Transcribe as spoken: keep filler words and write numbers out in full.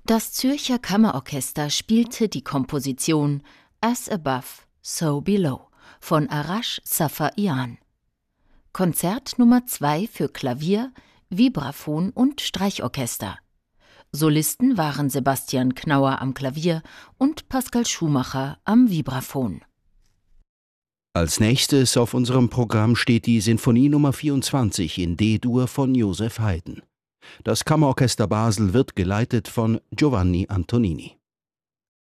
Das Zürcher Kammerorchester spielte die Komposition As Above, So Below von Arash Safarian. Konzert Nummer zwei für Klavier, Vibraphon und Streichorchester. Solisten waren Sebastian Knauer am Klavier und Pascal Schumacher am Vibraphon. Als nächstes auf unserem Programm steht die Sinfonie Nummer vierundzwanzig in D-Dur von Joseph Haydn. Das Kammerorchester Basel wird geleitet von Giovanni Antonini.